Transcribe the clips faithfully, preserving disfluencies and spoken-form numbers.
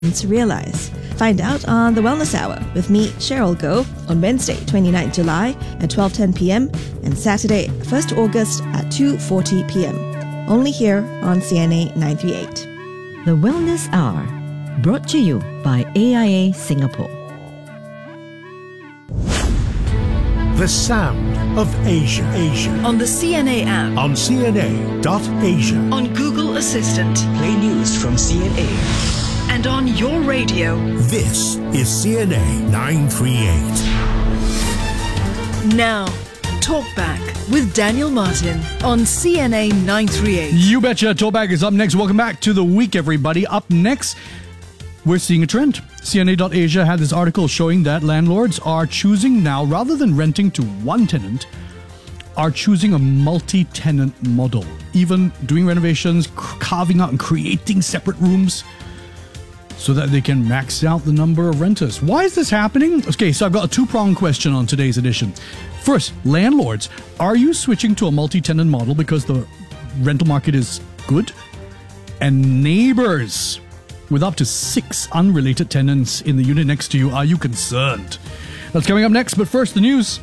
to realize. Find out on The Wellness Hour with me, Cheryl Goh, on Wednesday, twenty-ninth July at twelve ten p.m. and Saturday, first August at two forty p.m. Only here on C N A nine thirty-eight. The Wellness Hour, brought to you by A I A Singapore. The sound of Asia. Asia. On the C N A app. On C N A dot Asia. On Google Assistant. Play news from C N A. And on your radio. This is C N A nine thirty-eight. Now, Talkback with Daniel Martin on C N A nine thirty-eight. You betcha. Talkback is up next. Welcome back to the week, everybody. Up next, we're seeing a trend. C N A dot Asia had this article showing that landlords are choosing now, rather than renting to one tenant, are choosing a multi-tenant model. Even doing renovations, carving out and creating separate rooms so that they can max out the number of renters. Why is this happening? Okay, so I've got a two-pronged question on today's edition. First, landlords, are you switching to a multi-tenant model because the rental market is good? And neighbors, with up to six unrelated tenants in the unit next to you, are you concerned? That's coming up next, but first, the news.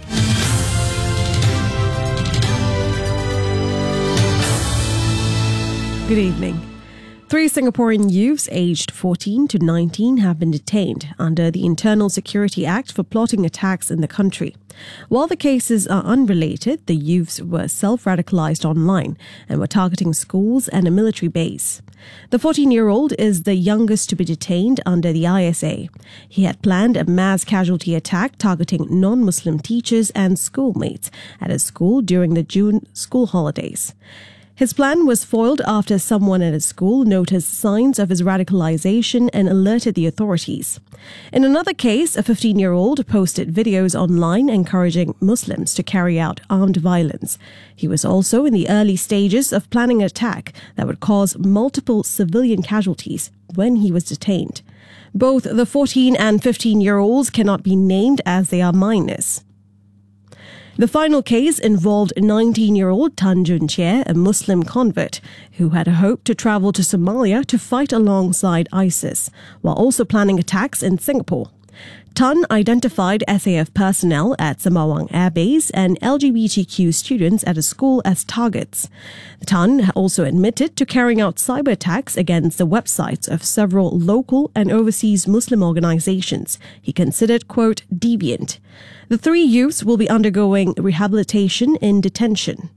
Good evening. Three Singaporean youths aged fourteen to nineteen have been detained under the Internal Security Act for plotting attacks in the country. While the cases are unrelated, the youths were self-radicalized online and were targeting schools and a military base. The fourteen-year-old is the youngest to be detained under the I S A. He had planned a mass casualty attack targeting non-Muslim teachers and schoolmates at a school during the June school holidays. His plan was foiled after someone at his school noticed signs of his radicalization and alerted the authorities. In another case, a fifteen-year-old posted videos online encouraging Muslims to carry out armed violence. He was also in the early stages of planning an attack that would cause multiple civilian casualties when he was detained. Both the fourteen and fifteen-year-olds cannot be named as they are minors. The final case involved nineteen-year-old Tan Jun Chia, a Muslim convert, who had hoped to travel to Somalia to fight alongside ISIS, while also planning attacks in Singapore. Tan identified S A F personnel at Semawang Air Base and L G B T Q students at a school as targets. Tan also admitted to carrying out cyber attacks against the websites of several local and overseas Muslim organizations he considered, quote, deviant. The three youths will be undergoing rehabilitation in detention.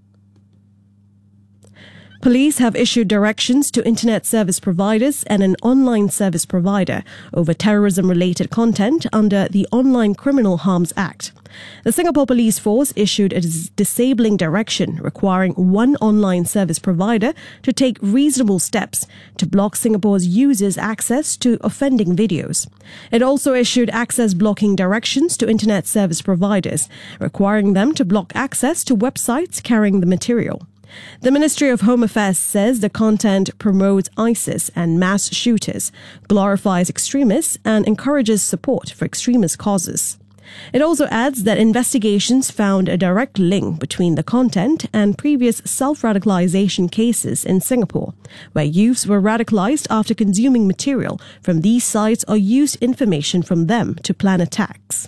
Police have issued directions to internet service providers and an online service provider over terrorism-related content under the Online Criminal Harms Act. The Singapore Police Force issued a dis- disabling direction requiring one online service provider to take reasonable steps to block Singapore's users' access to offending videos. It also issued access blocking directions to internet service providers, requiring them to block access to websites carrying the material. The Ministry of Home Affairs says the content promotes ISIS and mass shooters, glorifies extremists, and encourages support for extremist causes. It also adds that investigations found a direct link between the content and previous self-radicalization cases in Singapore, where youths were radicalized after consuming material from these sites or used information from them to plan attacks.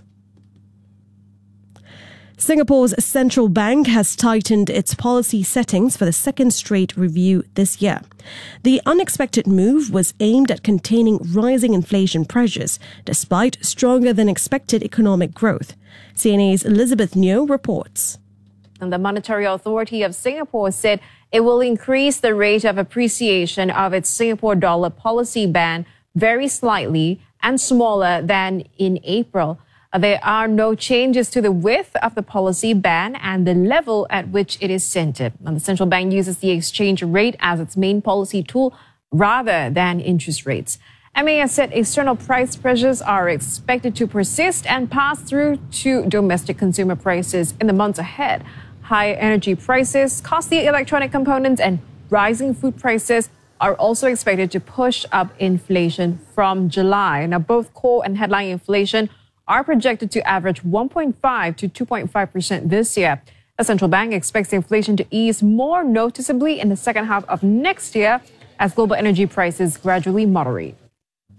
Singapore's central bank has tightened its policy settings for the second straight review this year. The unexpected move was aimed at containing rising inflation pressures, despite stronger than expected economic growth. C N A's Elizabeth Neo reports. And the Monetary Authority of Singapore said it will increase the rate of appreciation of its Singapore dollar policy band very slightly and smaller than in April. There are no changes to the width of the policy band and the level at which it is centered. And the central bank uses the exchange rate as its main policy tool rather than interest rates. M A S said external price pressures are expected to persist and pass through to domestic consumer prices in the months ahead. Higher energy prices, costly electronic components, and rising food prices are also expected to push up inflation from July. Now, both core and headline inflation are projected to average one point five to two point five percent this year. The central bank expects inflation to ease more noticeably in the second half of next year as global energy prices gradually moderate.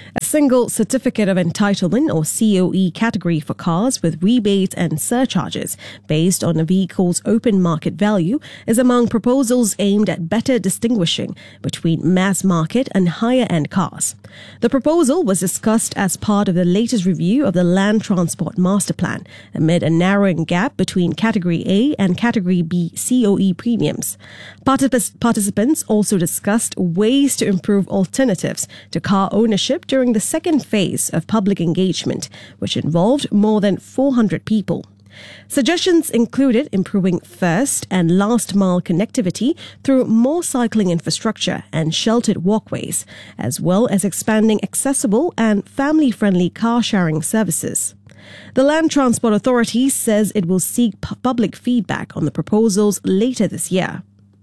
A single certificate of entitlement or C O E category for cars with rebates and surcharges based on a vehicle's open market value is among proposals aimed at better distinguishing between mass market and higher end cars. The proposal was discussed as part of the latest review of the Land Transport Master Plan amid a narrowing gap between Category A and Category B C O E premiums. Particip- participants also discussed ways to improve alternatives to car ownership during the second phase of public engagement, which involved more than four hundred people. Suggestions included improving first and last mile connectivity through more cycling infrastructure and sheltered walkways, as well as expanding accessible and family-friendly car sharing services. The Land Transport Authority says it will seek pu- public feedback on the proposals later this year.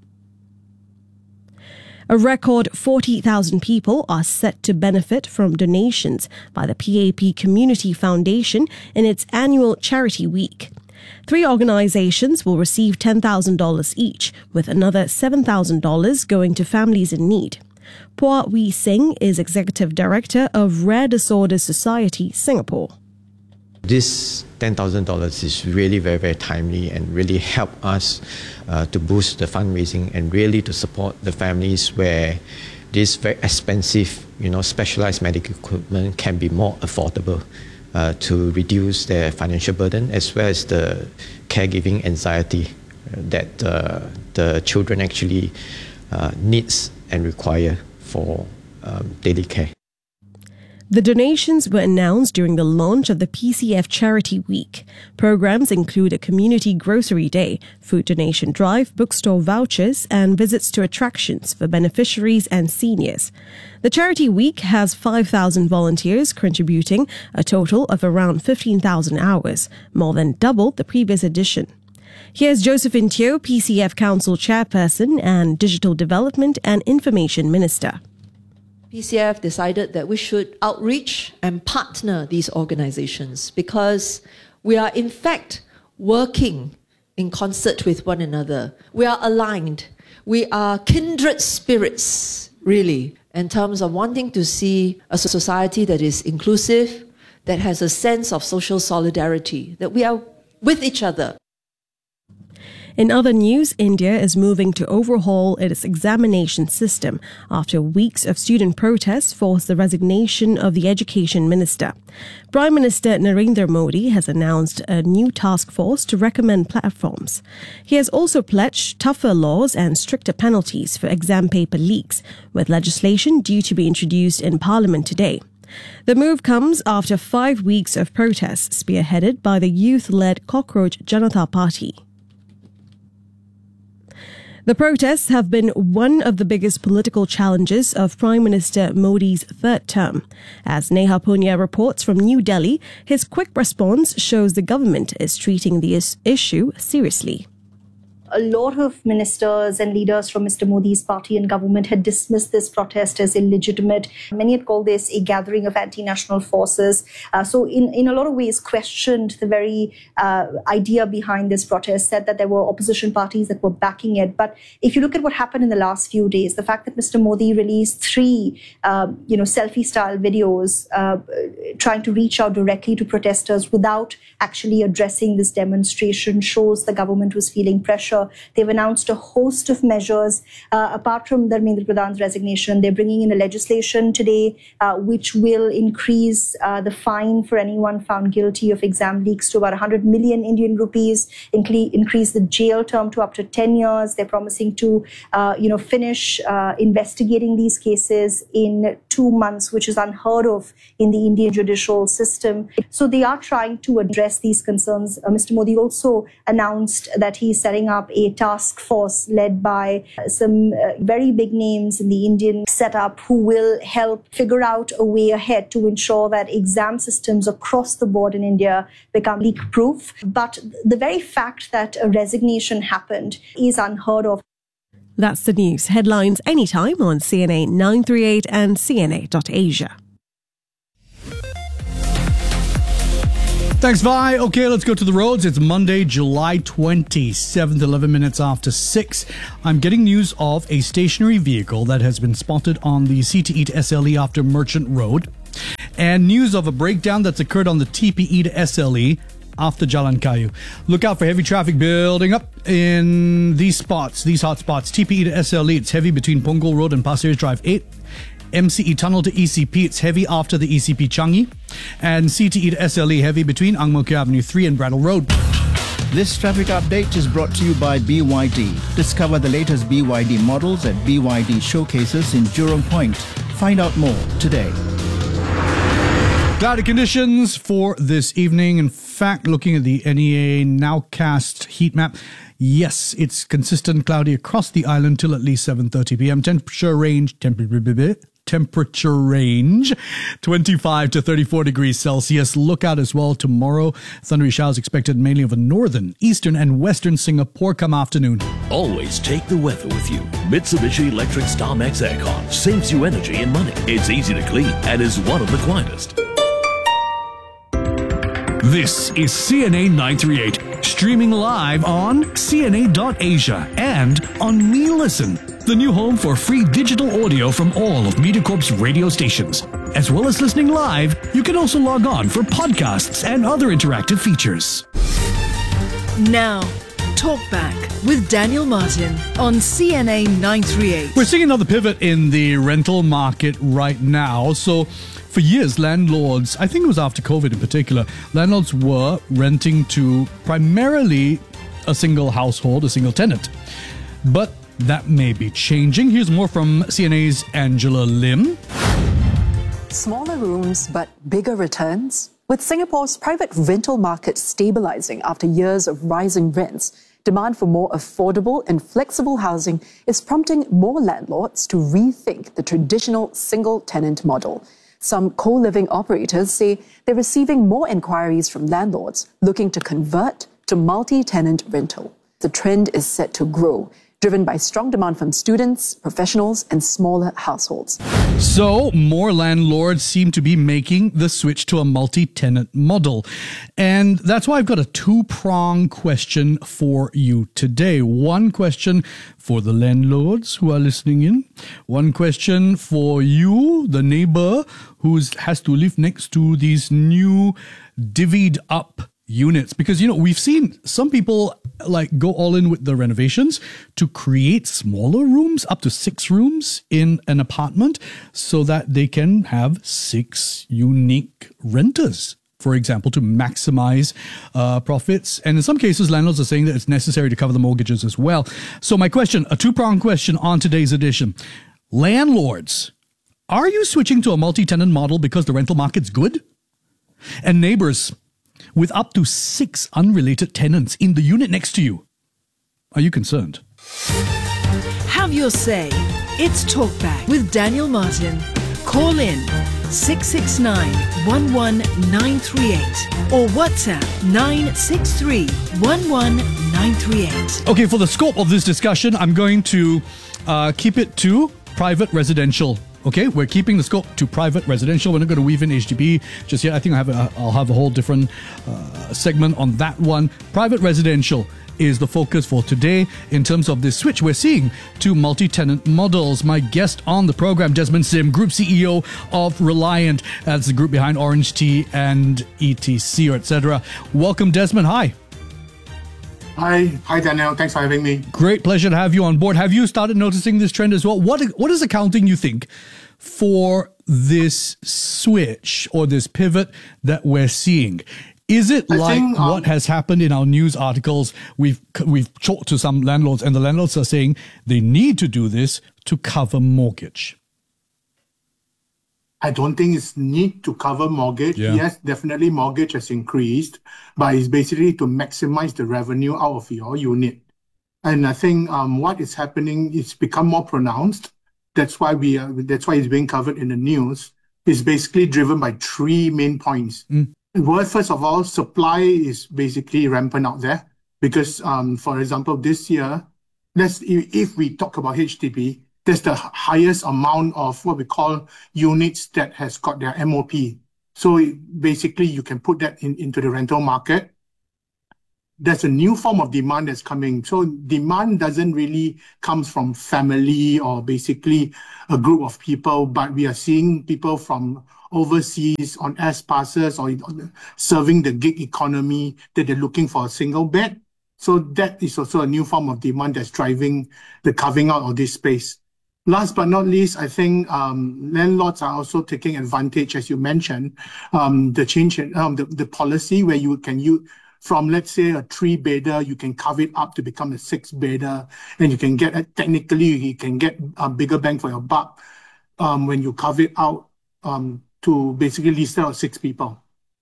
A record forty thousand people are set to benefit from donations by the P A P Community Foundation in its annual Charity Week. Three organizations will receive ten thousand dollars each, with another seven thousand dollars going to families in need. Pua Wee Sing is Executive Director of Rare Disorders Society, Singapore. This ten thousand dollars is really very, very timely and really help us uh, to boost the fundraising and really to support the families where this very expensive, you know, specialized medical equipment can be more affordable uh, to reduce their financial burden as well as the caregiving anxiety that uh, the children actually uh, needs and require for um, daily care. The donations were announced during the launch of the P C F Charity Week. Programs include a community grocery day, food donation drive, bookstore vouchers, and visits to attractions for beneficiaries and seniors. The Charity Week has five thousand volunteers contributing a total of around fifteen thousand hours, more than double the previous edition. Here's Josephine Teo, P C F Council Chairperson and Digital Development and Information Minister. P C F decided that we should outreach and partner these organizations because we are in fact working in concert with one another. We are aligned. We are kindred spirits, really, in terms of wanting to see a society that is inclusive, that has a sense of social solidarity, that we are with each other. In other news, India is moving to overhaul its examination system after weeks of student protests forced the resignation of the education minister. Prime Minister Narendra Modi has announced a new task force to recommend platforms. He has also pledged tougher laws and stricter penalties for exam paper leaks, with legislation due to be introduced in Parliament today. The move comes after five weeks of protests spearheaded by the youth-led Cockroach Janata Party. The protests have been one of the biggest political challenges of Prime Minister Modi's third term. As Neha Punya reports from New Delhi, his quick response shows the government is treating this issue seriously. A lot of ministers and leaders from Mister Modi's party and government had dismissed this protest as illegitimate. Many had called this a gathering of anti-national forces. Uh, so in, in a lot of ways questioned the very uh, idea behind this protest, said that there were opposition parties that were backing it. But if you look at what happened in the last few days, the fact that Mister Modi released three uh, you know, selfie-style videos uh, trying to reach out directly to protesters without actually addressing this demonstration shows the government was feeling pressure. They've announced a host of measures. Uh, apart from Dharmendra Pradhan's resignation, they're bringing in a legislation today uh, which will increase uh, the fine for anyone found guilty of exam leaks to about one hundred million Indian rupees, incre- increase the jail term to up to ten years. They're promising to uh, you know, finish uh, investigating these cases in two months, which is unheard of in the Indian judicial system. So they are trying to address these concerns. Uh, Mister Modi also announced that he's setting up a task force led by some uh, very big names in the Indian setup who will help figure out a way ahead to ensure that exam systems across the board in India become leak-proof. But the very fact that a resignation happened is unheard of. That's the news. Headlines anytime on C N A nine thirty-eight and C N A dot asia. Thanks, Vi. Okay, let's go to the roads. It's Monday, July twenty-seventh, eleven minutes after six. I'm getting news of a stationary vehicle that has been spotted on the C T E to S L E after Merchant Road. and news of a breakdown that's occurred on the T P E to S L E after Jalan Kayu. Look out for heavy traffic building up in these spots, these hot spots. T P E to S L E, it's heavy between Punggol Road and Pasir Ris Drive eight. M C E Tunnel to E C P, it's heavy after the E C P Changi. And C T E to S L E, heavy between Ang Mo Kio Avenue three and Brattle Road. This traffic update is brought to you by B Y D. Discover the latest B Y D models at B Y D showcases in Jurong Point. Find out more today. Cloudy conditions for this evening. In fact, looking at the N E A Nowcast heat map, yes, it's consistent cloudy across the island till at least seven thirty p.m. Temperature range, temperature, temperature range, twenty-five to thirty-four degrees Celsius. Look out as well tomorrow. Thundery showers expected mainly over northern, eastern, and western Singapore come afternoon. Always take the weather with you. Mitsubishi Electric StarMax Aircon saves you energy and money. It's easy to clean and is one of the quietest. This is C N A nine three eight, streaming live on C N A dot Asia and on Me Listen, the new home for free digital audio from all of MediaCorp's radio stations. As well as listening live, you can also log on for podcasts and other interactive features. Now, Talk Back with Daniel Martin on C N A nine three eight. We're seeing another pivot in the rental market right now. So, for years, landlords, I think it was after COVID in particular, landlords were renting to primarily a single household, a single tenant. But that may be changing. Here's more from C N A's Angela Lim. Smaller rooms, but bigger returns? With Singapore's private rental market stabilizing after years of rising rents, demand for more affordable and flexible housing is prompting more landlords to rethink the traditional single-tenant model. Some co-living operators say they're receiving more inquiries from landlords looking to convert to multi-tenant rental. The trend is set to grow, driven by strong demand from students, professionals, and smaller households. So, more landlords seem to be making the switch to a multi-tenant model. And that's why I've got a two-prong question for you today. One question for the landlords who are listening in. One question for you, the neighbor who has to live next to these new divvied up units, because, you know, we've seen some people like go all in with the renovations to create smaller rooms, up to six rooms in an apartment, so that they can have six unique renters, for example, to maximize uh, profits. And in some cases, landlords are saying that it's necessary to cover the mortgages as well. So my question, a two-pronged question on today's edition. Landlords, are you switching to a multi-tenant model because the rental market's good? And neighbors, with up to six unrelated tenants in the unit next to you, are you concerned? Have your say. It's Talkback with Daniel Martin. Call in six six nine, one one nine three eight or WhatsApp nine six three, one one nine three eight. Okay, for the scope of this discussion, I'm going to uh, keep it to private residential. Okay, we're keeping the scope to private residential. We're not going to weave in H D B just yet. I think I have a, I'll have a whole different uh, segment on that one. Private residential is the focus for today in terms of this switch we're seeing to multi-tenant models. My guest on the program, Desmond Sim, Group C E O of Reliant. That's the group behind Orange Tea and E T C, or et cetera. Welcome, Desmond. Hi. Hi, hi Daniel. Thanks for having me. Great pleasure to have you on board. Have you started noticing this trend as well? What what is accounting, you think, for this switch or this pivot that we're seeing? Is it I like think, um, what has happened in our news articles? We've we've talked to some landlords, and the landlords are saying they need to do this to cover mortgage. I don't think it's need to cover mortgage. Yeah. Yes, definitely mortgage has increased, but it's basically to maximize the revenue out of your unit. And I think um, what is happening is become more pronounced. That's why we are, that's why it's being covered in the news. It's basically driven by three main points. Mm. Well, first of all, supply is basically rampant out there because, um, for example, this year, let's if we talk about H D B, there's the highest amount of what we call units that has got their M O P. So it, basically, you can put that in, into the rental market. There's a new form of demand that's coming. So demand doesn't really come from family or basically a group of people, but we are seeing people from overseas on S passes or serving the gig economy that they're looking for a single bed. So that is also a new form of demand that's driving the carving out of this space. Last but not least, I think um, landlords are also taking advantage, as you mentioned, um, the change in um, the, the policy where you can use from, let's say, a three-bedder, you can carve it up to become a six-bedder, and you can get, technically, you can get a bigger bang for your buck um, when you carve it out um, to basically lease out six people.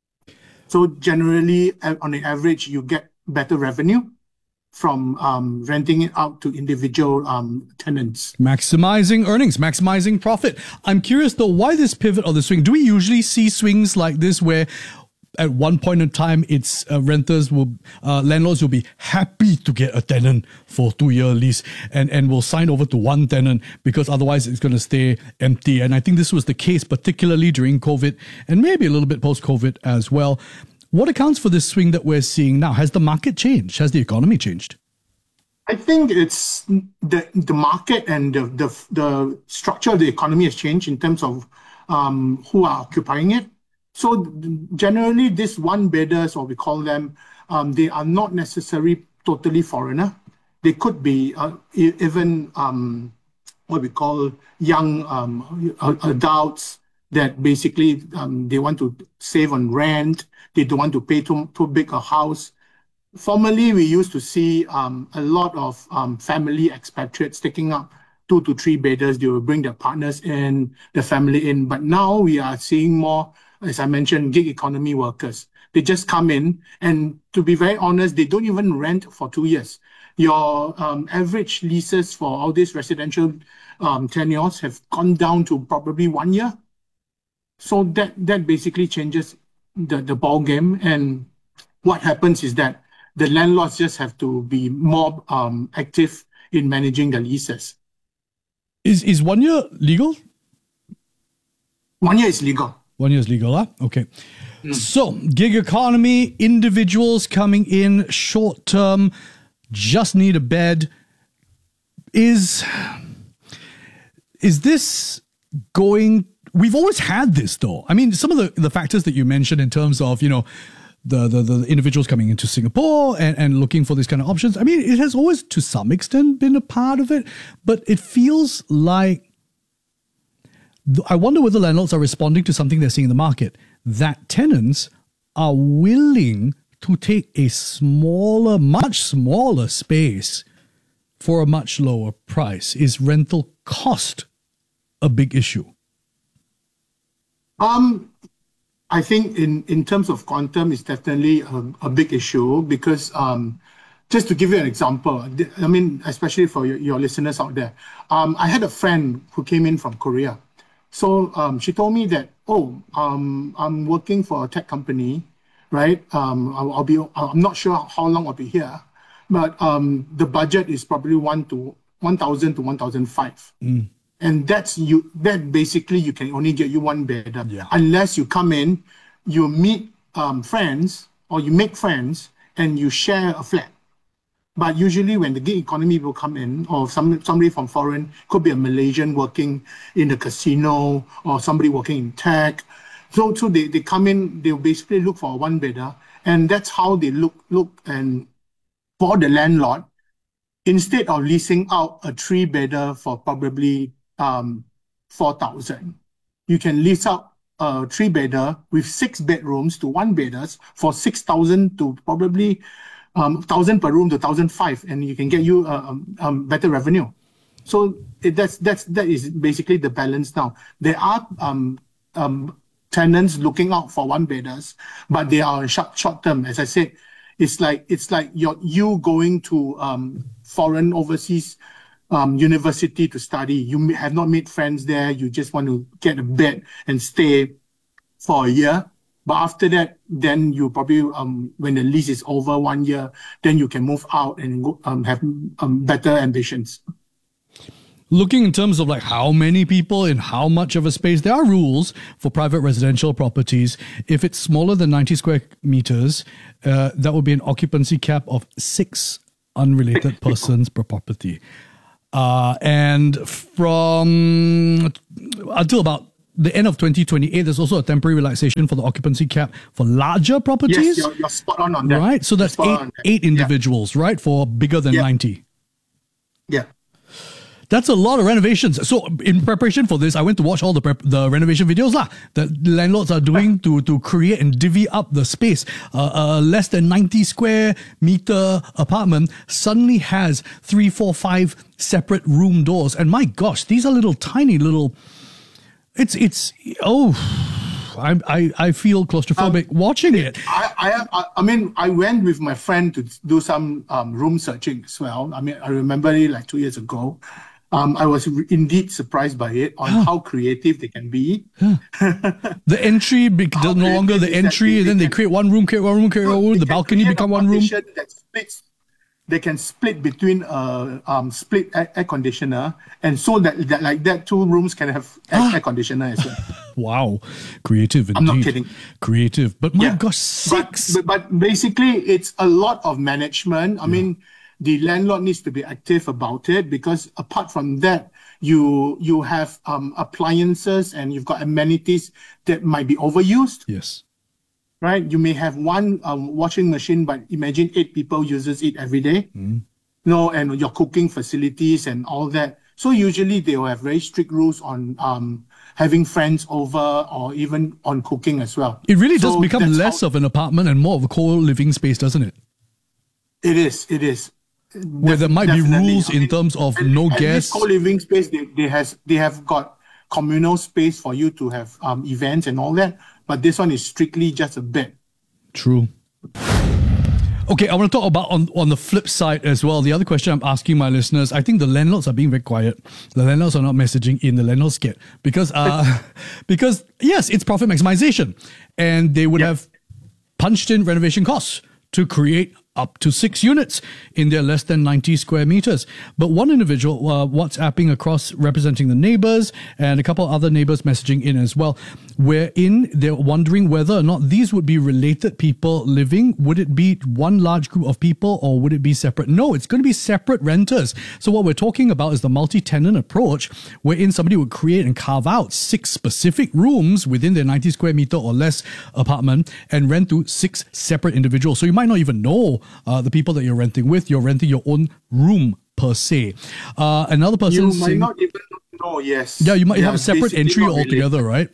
So generally, on an average, you get better revenue from um, renting it out to individual um, tenants. Maximizing earnings, maximizing profit. I'm curious though, why this pivot or the swing? Do we usually see swings like this where at one point in time, it's uh, renters will, uh, landlords will be happy to get a tenant for two-year lease and, and will sign over to one tenant because otherwise it's going to stay empty. And I think this was the case, particularly during COVID and maybe a little bit post-COVID as well. What accounts for this swing that we're seeing now? Has the market changed? Has the economy changed? I think it's the the market and the the, the structure of the economy has changed in terms of um, who are occupying it. So generally, this one-bedders, or we call them, um, they are not necessarily totally foreigner. They could be uh, even um, what we call young um, adults that basically um, they want to save on rent. They don't want to pay too, too big a house. Formerly, we used to see um, a lot of um, family expatriates taking up two to three bedders. They will bring their partners in, the family in. But now we are seeing more, as I mentioned, gig economy workers. They just come in, and to be very honest, they don't even rent for two years. Your um, average leases for all these residential um, tenures have gone down to probably one year. So that that basically changes the, the ball game. And what happens is that the landlords just have to be more um, active in managing the leases. Is is one year legal? One year is legal. One year is legal, huh? Okay. Mm. So, gig economy, individuals coming in short term, just need a bed. Is, is this going... We've always had this, though. I mean, some of the, the factors that you mentioned in terms of, you know, the, the, the individuals coming into Singapore and, and looking for these kind of options, I mean, it has always, to some extent, been a part of it. But it feels like... I wonder whether landlords are responding to something they're seeing in the market, that tenants are willing to take a smaller, much smaller space for a much lower price. Is rental cost a big issue? Um, I think in, in terms of quantum, it's definitely a, a big issue because um, just to give you an example, I mean, especially for your, your listeners out there, um, I had a friend who came in from Korea. So um, she told me that, oh, um, I'm working for a tech company, right? Um, I'll, I'll be, I'm not sure how long I'll be here, but um, the budget is probably one to one thousand to one thousand five. Mm. And that's you. That basically you can only get you one bed, yeah. Unless you come in, you meet um, friends or you make friends and you share a flat. But usually when the gig economy will come in, or some, somebody from foreign, could be a Malaysian working in the casino or somebody working in tech. So, so they, they come in, they'll basically look for a one-bedder, and that's how they look, look and for the landlord, instead of leasing out a three-bedder for probably um, four thousand, you can lease out a three-bedder with six bedrooms to one-bedders for six thousand to probably Um, thousand per room to thousand five, and you can get you uh, um, um, better revenue. So it, that's that's that is basically the balance now. There are um, um, tenants looking out for one bedders, but they are short short term. As I said, it's like it's like you're you going to um, foreign overseas um, university to study. You have not made friends there. You just want to get a bed and stay for a year. But after that, then you probably, um, when the lease is over one year, then you can move out and go, um, have um, better ambitions. Looking in terms of like how many people in how much of a space, there are rules for private residential properties. If it's smaller than ninety square meters, uh, that would be an occupancy cap of six unrelated persons per property. Uh, and from until about the end of twenty twenty-eight, there's also a temporary relaxation for the occupancy cap for larger properties. Yes, you're, you're spot on on that. Right? So that's eight, eight individuals, yeah. right? For bigger than yeah. ninety. Yeah. That's a lot of renovations. So in preparation for this, I went to watch all the prep, the renovation videos lah that landlords are doing to, to create and divvy up the space. Uh, a less than ninety square meter apartment suddenly has three, four, five separate room doors. And my gosh, these are little tiny little... It's, it's, oh... I, I I feel claustrophobic um, watching it. I, I I mean I went with my friend to do some um, room searching as well. I mean I remember it like two years ago. Um, I was re- indeed surprised by it on huh. how creative they can be. Huh. The entry be- no longer the entry, and then they, they create one room, create one room, create one room. The balcony become one room. That splits. They can split between a um, split air, air conditioner, and so that, that like that two rooms can have air, ah. air conditioner as well. Wow, creative indeed. I'm not kidding. Creative, but my yeah. gosh, six. But, but, but basically, it's a lot of management. I yeah. mean, the landlord needs to be active about it because apart from that, you you have um, appliances and you've got amenities that might be overused. Yes. Right, you may have one um, washing machine, but imagine eight people uses it every day. Mm. No, and your cooking facilities and all that. So usually they will have very strict rules on um, having friends over or even on cooking as well. It really so does become less how, of an apartment and more of a co-living space, doesn't it? It is. It is. Where Def- there might definitely. be rules I mean, in terms of and, no and guests. This co-living space, they, they has they have got communal space for you to have um, events and all that. But this one is strictly just a bed. True. Okay, I want to talk about on, on the flip side as well. The other question I'm asking my listeners, I think the landlords are being very quiet. The landlords are not messaging in. The landlords scared because, uh, because yes, it's profit maximization. And they would yep. have punched in renovation costs to create up to six units in their less than ninety square meters. But one individual uh, WhatsApping across representing the neighbors and a couple other neighbors messaging in as well, wherein they're wondering whether or not these would be related people living. Would it be one large group of people or would it be separate? No, it's going to be separate renters. So what we're talking about is the multi-tenant approach, wherein somebody would create and carve out six specific rooms within their ninety square meter or less apartment and rent to six separate individuals. So you might not even know Uh, the people that you're renting with. You're renting your own room per se. Uh, another person you might saying, not even know. Yes. Yeah, you might yeah, have a separate entry altogether, right?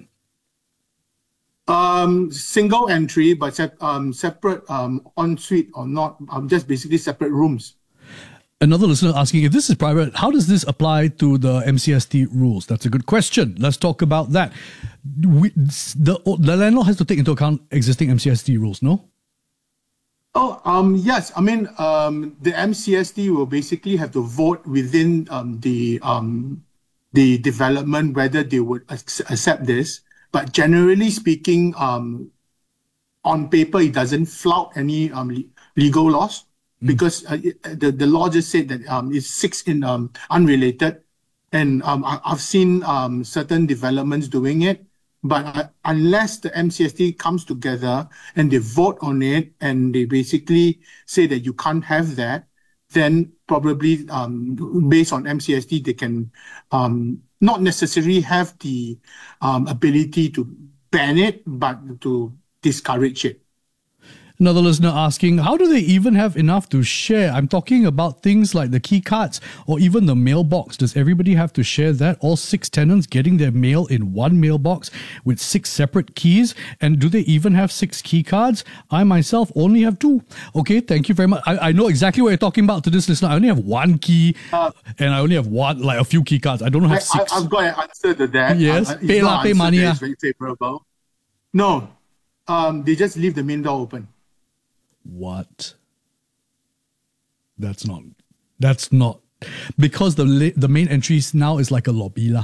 Um, single entry, but se- um, separate um, ensuite or not. Um, just basically separate rooms. Another listener asking, if this is private, how does this apply to the M C S T rules? That's a good question. Let's talk about that. We, the the landlord has to take into account existing M C S T rules, no? Oh, um, yes. I mean, um, the M C S T will basically have to vote within um, the um, the development whether they would ac- accept this. But generally speaking, um, on paper, it doesn't flout any um, le- legal laws mm. because uh, it, the the law just said that um, it's six in um, unrelated, and um, I, I've seen um, certain developments doing it. But uh, unless the M C S T comes together and they vote on it and they basically say that you can't have that, then probably um, based on M C S T, they can um, not necessarily have the um, ability to ban it, but to discourage it. Another listener asking, how do they even have enough to share? I'm talking about things like the key cards or even the mailbox. Does everybody have to share that? All six tenants getting their mail in one mailbox with six separate keys? And do they even have six key cards? I myself only have two. Okay, thank you very much. I, I know exactly what you're talking about to this listener. I only have one key uh, and I only have one, like a few key cards. I don't have I, six. I, I've got an answer to that. Yes, uh, pay la, pay money. It's very favorable. No, um, they just leave the main door open. What? That's not, that's not, because the the main entry now is like a lobby lah.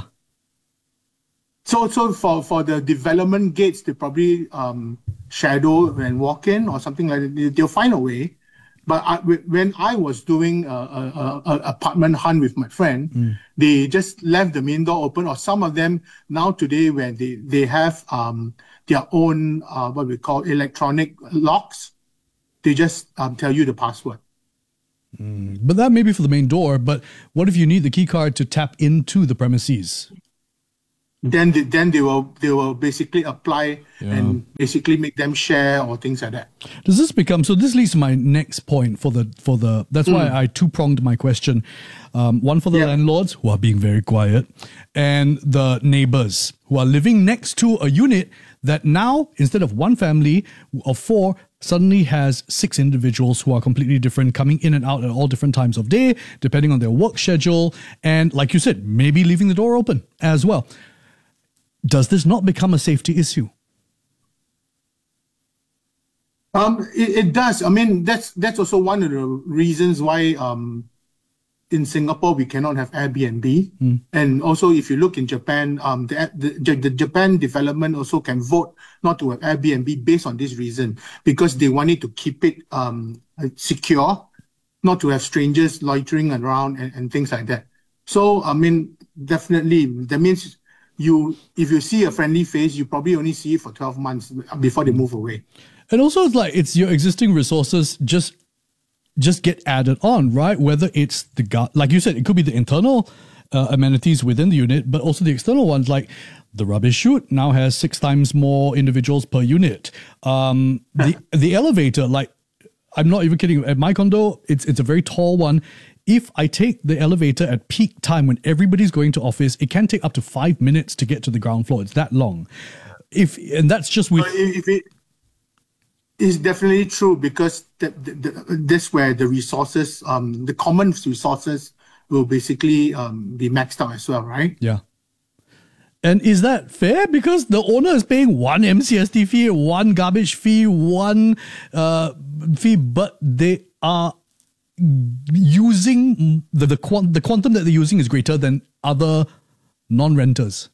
So, so for, for the development gates, they probably um, shadow and walk in or something like that. They'll find a way. But I, when I was doing a, a, a apartment hunt with my friend, mm. they just left the main door open. Or some of them now today, when they they have um, their own uh, what we call electronic locks. They just um, tell you the password. Mm, but that may be for the main door. But what if you need the key card to tap into the premises? then they, then they will they will basically apply Yeah. and basically make them share or things like that. Does this become so? This leads to my next point for the for the. That's why Mm. I two pronged my question. Um, one for the landlords who are being very quiet, and the neighbors who are living next to a unit that now, instead of one family of four, suddenly has six individuals who are completely different, coming in and out at all different times of day, depending on their work schedule, and like you said, maybe leaving the door open as well. Does this not become a safety issue? Um, it, it does. I mean, that's that's also one of the reasons why um, in Singapore we cannot have Airbnb. Mm. And also, if you look in Japan, um, the, the the Japan development also can vote not to have Airbnb based on this reason, because they wanted to keep it um, secure, not to have strangers loitering around and, and things like that. So, I mean, definitely, that means you if you see a friendly face, you probably only see it for twelve months before they move away. And also, it's like it's your existing resources just just get added on, right? Whether it's the gar- like you said, it could be the internal uh, amenities within the unit, but also the external ones, like the rubbish chute now has six times more individuals per unit. Um, the the elevator, like I'm not even kidding. At my condo, it's it's a very tall one. If I take the elevator at peak time when everybody's going to office, it can take up to five minutes to get to the ground floor. It's that long. If and that's just with. But if it is definitely true, because the, the, the, this where the resources, um, the common resources will basically um, be maxed out as well, right? Yeah. And is that fair? Because the owner is paying one M C S T fee, one garbage fee, one uh, fee, but they are using the the, quant- the quantum that they're using is greater than other non-renters.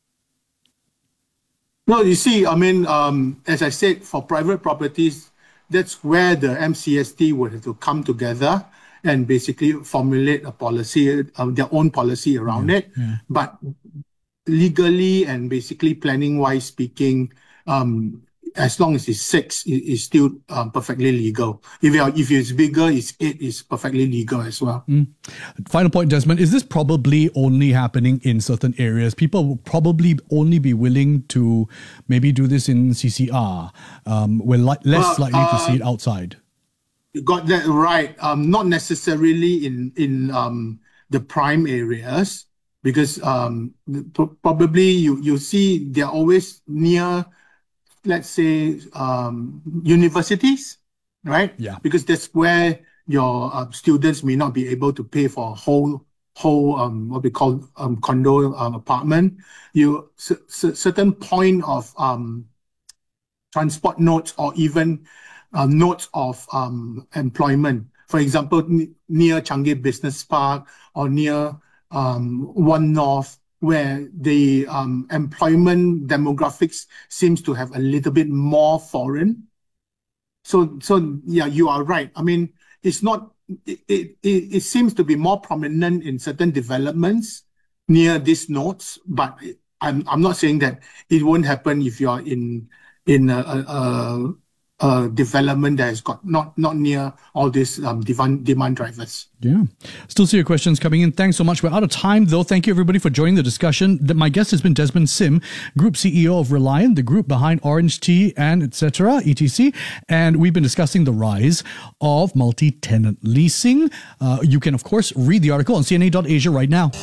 No, you see, I mean, um, as I said, for private properties, that's where the M C S T would have to come together and basically formulate a policy, uh, their own policy around yeah, it. Yeah. But legally and basically planning-wise speaking, um, as long as it's six, it is still um, perfectly legal. If you are, if it's bigger, it's eight, it's perfectly legal as well. Mm. Final point, Desmond, is this probably only happening in certain areas? People will probably only be willing to maybe do this in C C R. Um, we're li- less Well, likely to see uh, it outside. You got that right. Um, not necessarily in in um, the prime areas, because um, p- probably you you see they're always near, let's say, um, universities, right? Yeah. Because that's where your uh, students may not be able to pay for a whole whole um, what we call um, condo um, apartment. You c- c- certain point of um, transport nodes or even uh, nodes of um, employment. For example, n- near Changi Business Park or near um, One North, where the um, employment demographics seems to have a little bit more foreign. So, so yeah, you are right. I mean, it's not. It it, it seems to be more prominent in certain developments near these nodes, but I'm I'm not saying that it won't happen if you are in in a, a, a, a development that has got not not near all these um, demand demand drivers. Yeah. Still see your questions coming in. Thanks so much. We're out of time, though. Thank you, everybody, for joining the discussion. The- My guest has been Desmond Sim, Group C E O of Reliant, the group behind Orange Tea and et cetera, et cetera. And we've been discussing the rise of multi-tenant leasing. Uh, you can, of course, read the article on C N A dot Asia right now.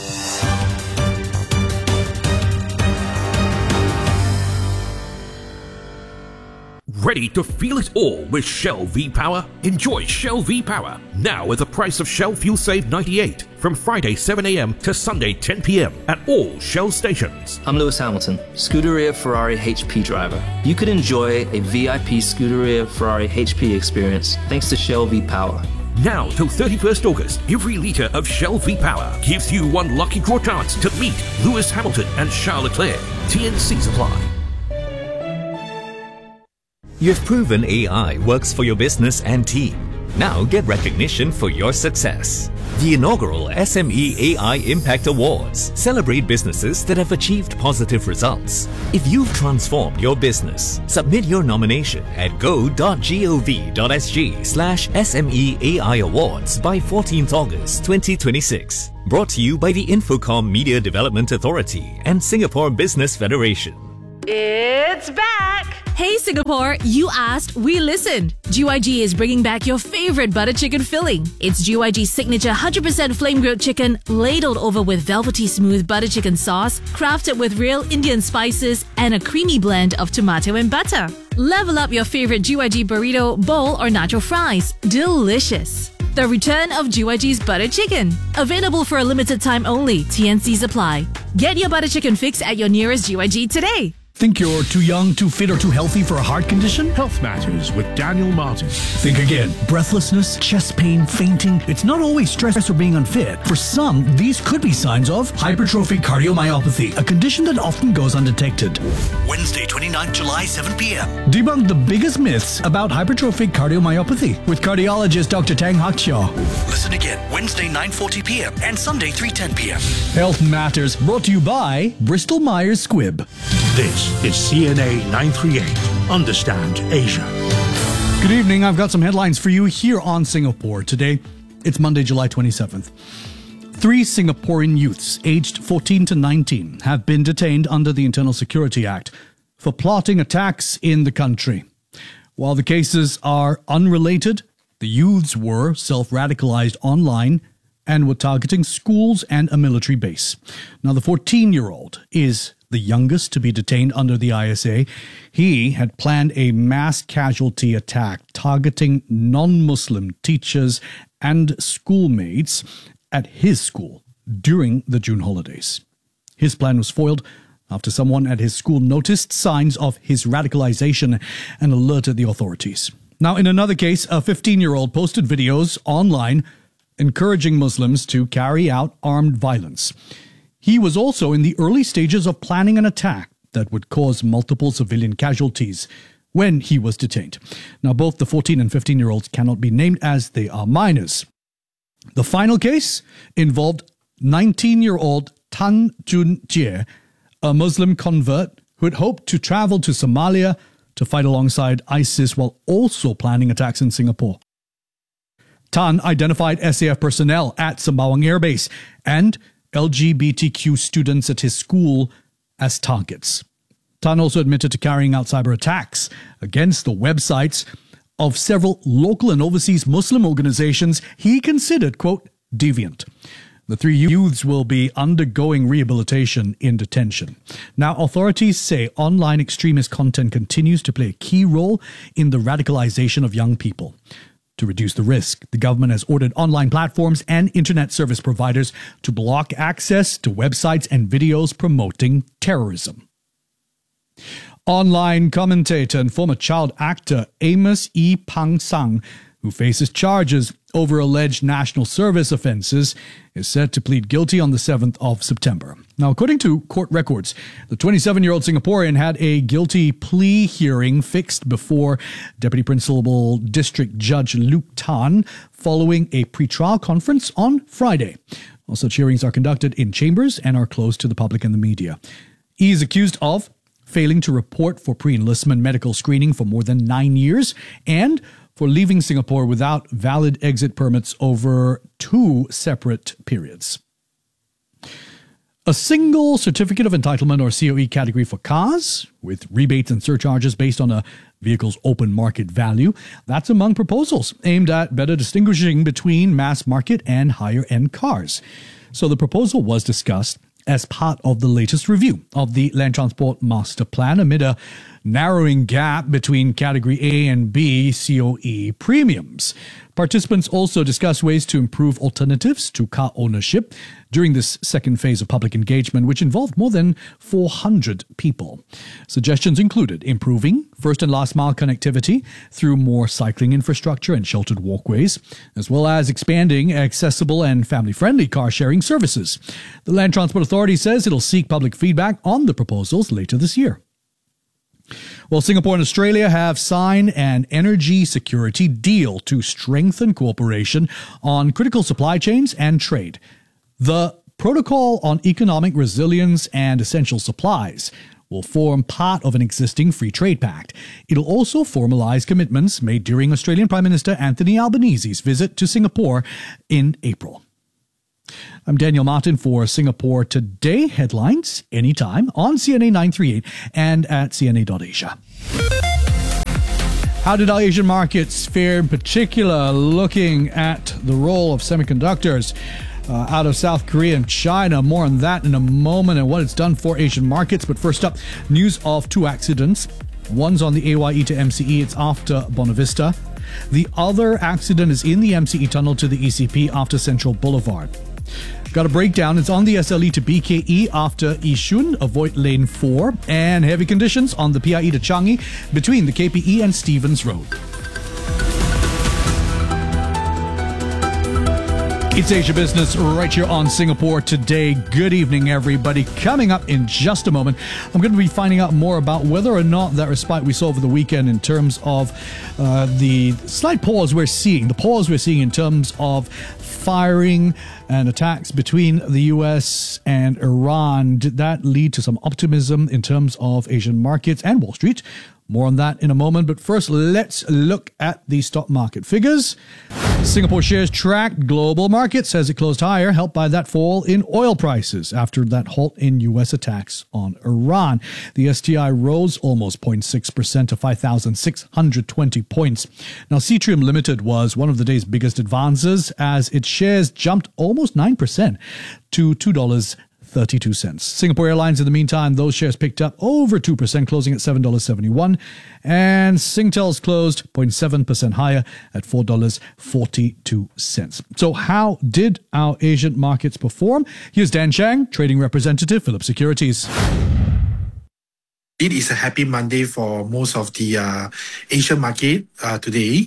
Ready to feel it all with Shell V-Power? Enjoy Shell V-Power now at the price of Shell Fuel Save ninety-eight from Friday seven a.m. to Sunday ten p.m. at all Shell stations. I'm Lewis Hamilton, Scuderia Ferrari H P driver. You could enjoy a V I P Scuderia Ferrari H P experience thanks to Shell V-Power. Now till thirty-first August, every litre of Shell V-Power gives you one lucky draw chance to meet Lewis Hamilton and Charles Leclerc. T N C supply. You've proven A I works for your business and team. Now get recognition for your success. The inaugural S M E A I Impact Awards celebrate businesses that have achieved positive results. If you've transformed your business, submit your nomination at go.gov.sg slash SMEAI Awards by fourteenth August twenty twenty-six. Brought to you by the Infocom Media Development Authority and Singapore Business Federation. It's back! Hey Singapore, you asked, we listened. G Y G is bringing back your favorite butter chicken filling. It's G Y G's signature one hundred percent flame-grilled chicken, ladled over with velvety smooth butter chicken sauce, crafted with real Indian spices, and a creamy blend of tomato and butter. Level up your favorite G Y G burrito, bowl, or nacho fries. Delicious. The return of G Y G's butter chicken. Available for a limited time only. T N Cs apply. Get your butter chicken fix at your nearest G Y G today. Think you're too young, too fit, or too healthy for a heart condition? Health Matters with Daniel Martin. Think again. Breathlessness, chest pain, fainting. It's not always stress or being unfit. For some, these could be signs of hypertrophic cardiomyopathy, a condition that often goes undetected. Wednesday, twenty-ninth July, seven p.m. Debunk the biggest myths about hypertrophic cardiomyopathy with cardiologist Doctor Tang Hakshaw. Listen again, Wednesday, nine forty p.m. and Sunday, three ten p.m. Health Matters, brought to you by Bristol Myers Squibb. This is C N A nine thirty-eight. Understand Asia. Good evening. I've got some headlines for you here on Singapore. Today, it's Monday, July twenty-seventh. Three Singaporean youths aged fourteen to nineteen have been detained under the Internal Security Act for plotting attacks in the country. While the cases are unrelated, the youths were self-radicalized online and were targeting schools and a military base. Now, the fourteen-year-old is the youngest to be detained under the I S A. He had planned a mass casualty attack targeting non-Muslim teachers and schoolmates at his school during the June holidays. His plan was foiled after someone at his school noticed signs of his radicalization and alerted the authorities. Now, in another case, a fifteen-year-old posted videos online encouraging Muslims to carry out armed violence. He was also in the early stages of planning an attack that would cause multiple civilian casualties when he was detained. Now, both the fourteen and fifteen-year-olds cannot be named as they are minors. The final case involved nineteen-year-old Tan Jun Jie, a Muslim convert who had hoped to travel to Somalia to fight alongside ISIS while also planning attacks in Singapore. Tan identified S A F personnel at Sembawang Air Base and L G B T Q students at his school as targets. Tan also admitted to carrying out cyber attacks against the websites of several local and overseas Muslim organizations he considered, quote, deviant. The three youths will be undergoing rehabilitation in detention. Now, authorities say online extremist content continues to play a key role in the radicalization of young people. To reduce the risk, the government has ordered online platforms and internet service providers to block access to websites and videos promoting terrorism. Online commentator and former child actor Amos E. Pang Sang, who faces charges over alleged national service offenses, is set to plead guilty on the seventh of September. Now, according to court records, the twenty-seven-year-old Singaporean had a guilty plea hearing fixed before Deputy Principal District Judge Luke Tan following a pre-trial conference on Friday. All such hearings are conducted in chambers and are closed to the public and the media. He is accused of failing to report for pre-enlistment medical screening for more than nine years and for leaving Singapore without valid exit permits over two separate periods. A single certificate of entitlement or C O E category for cars with rebates and surcharges based on a vehicle's open market value. That's among proposals aimed at better distinguishing between mass market and higher end cars. So the proposal was discussed as part of the latest review of the Land Transport Master Plan amid a narrowing gap between Category A and B C O E premiums. Participants also discussed ways to improve alternatives to car ownership during this second phase of public engagement, which involved more than four hundred people. Suggestions included improving first and last mile connectivity through more cycling infrastructure and sheltered walkways, as well as expanding accessible and family-friendly car sharing services. The Land Transport Authority says it'll seek public feedback on the proposals later this year. Well, Singapore and Australia have signed an energy security deal to strengthen cooperation on critical supply chains and trade. The Protocol on Economic Resilience and Essential Supplies will form part of an existing free trade pact. It'll also formalize commitments made during Australian Prime Minister Anthony Albanese's visit to Singapore in April. I'm Daniel Martin for Singapore Today. Headlines anytime on C N A nine thirty-eight and at C N A dot Asia. How did our Asian markets fare in particular, looking at the role of semiconductors uh, out of South Korea and China? More on that in a moment and what it's done for Asian markets. But first up, news of two accidents. One's on the A Y E to M C E. It's after Bonavista. The other accident is in the M C E tunnel to the E C P after Central Boulevard. Got a breakdown. It's on the S L E to B K E after Yishun. Avoid lane four. And heavy conditions on the P I E to Changi between the K P E and Stevens Road. It's Asia Business right here on Singapore Today. Good evening, everybody. Coming up in just a moment, I'm going to be finding out more about whether or not that respite we saw over the weekend in terms of uh, the slight pause we're seeing, the pause we're seeing in terms of firing and attacks between the U S and Iran. Did that lead to some optimism in terms of Asian markets and Wall Street? More on that in a moment, but first let's look at the stock market figures. Singapore shares tracked global markets as it closed higher, helped by that fall in oil prices after that halt in U S attacks on Iran. The S T I rose almost zero point six percent to five thousand six hundred twenty points. Now, Seatrium Limited was one of the day's biggest advances as its shares jumped almost nine percent to two dollars thirty-two cents. Singapore Airlines, in the meantime, those shares picked up over two percent, closing at seven dollars seventy-one. And Singtel's closed zero point seven percent higher at four dollars forty-two cents. So how did our Asian markets perform? Here's Dan Chang, trading representative, Phillip Securities. It is a happy Monday for most of the uh, Asian market uh, today.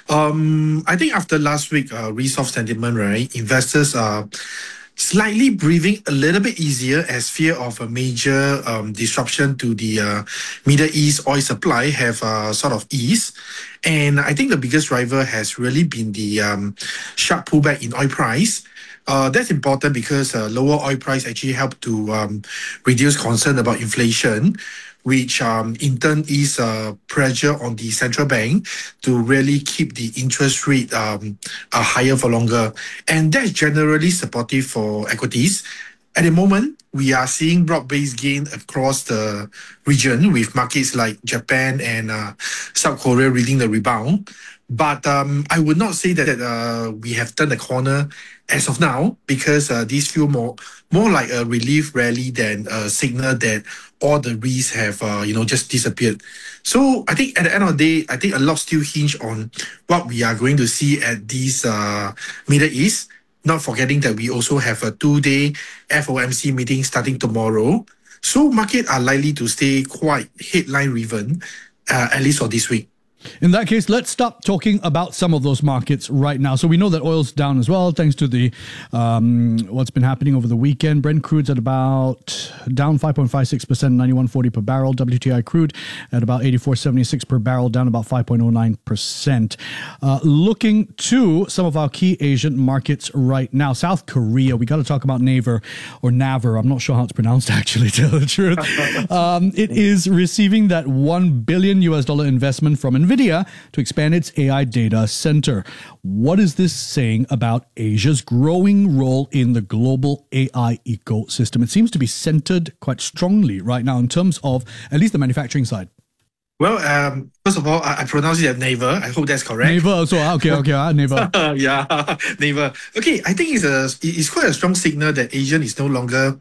Um, I think after last week, uh, risk-off sentiment, right, investors are slightly breathing a little bit easier as fear of a major um, disruption to the uh, Middle East oil supply have uh, sort of eased. And I think the biggest driver has really been the um, sharp pullback in oil price. Uh, that's important because uh, lower oil price actually help to um, reduce concern about inflation, which um, in turn is uh, pressure on the central bank to really keep the interest rate um, uh, higher for longer. And that's generally supportive for equities. At the moment, we are seeing broad-based gain across the region with markets like Japan and uh, South Korea leading the rebound. But um, I would not say that, that uh, we have turned the corner as of now, because uh, these feel more more like a relief rally than a signal that all the risks have uh, you know just disappeared. So I think at the end of the day, I think a lot still hinge on what we are going to see at this uh, Middle East. Not forgetting that we also have a two-day F O M C meeting starting tomorrow. So markets are likely to stay quite headline-driven, uh, at least for this week. In that case, let's stop talking about some of those markets right now. So we know that oil's down as well, thanks to the um, what's been happening over the weekend. Brent crude's at about down five point five six percent, ninety-one forty per barrel. W T I crude at about eighty-four seventy-six per barrel, down about five point oh nine percent. Uh, looking to some of our key Asian markets right now. South Korea, we got to talk about Naver or Naver. I'm not sure how it's pronounced, actually, to tell the truth. Um, it is receiving that one billion U S dollar investment from NVIDIA to expand its A I data center. What is this saying about Asia's growing role in the global A I ecosystem? It seems to be centered quite strongly right now in terms of at least the manufacturing side. Well, um, first of all, I, I pronounce it as Naver. I hope that's correct. Naver also. Okay, okay, uh, Naver. yeah, Naver. Okay, I think it's a it's quite a strong signal that Asian is no longer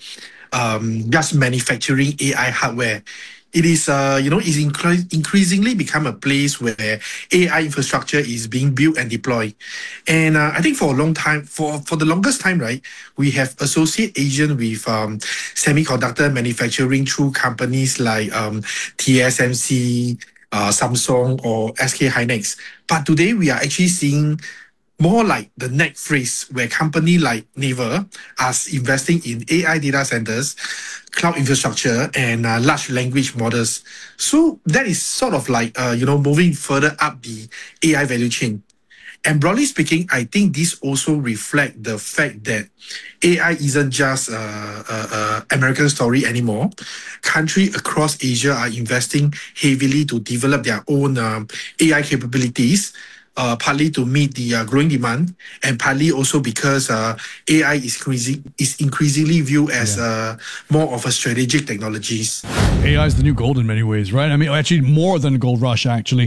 um, just manufacturing A I hardware. It is, uh, you know, is incre- increasingly become a place where A I infrastructure is being built and deployed. And uh, I think for a long time, for, for the longest time, right, we have associated Asian with um, semiconductor manufacturing through companies like um, T S M C, uh, Samsung, or S K Hynix. But today we are actually seeing more like the next phase where company like Naver are investing in A I data centers, cloud infrastructure, and uh, large language models. So that is sort of like, uh, you know, moving further up the A I value chain. And broadly speaking, I think this also reflects the fact that A I isn't just an American story anymore. Countries across Asia are investing heavily to develop their own um, A I capabilities, uh, partly to meet the uh, growing demand, and partly also because uh, A I is, increasing, is increasingly viewed as yeah. uh, more of a strategic technologies. A I is the new gold in many ways, right? I mean, actually more than a gold rush, actually.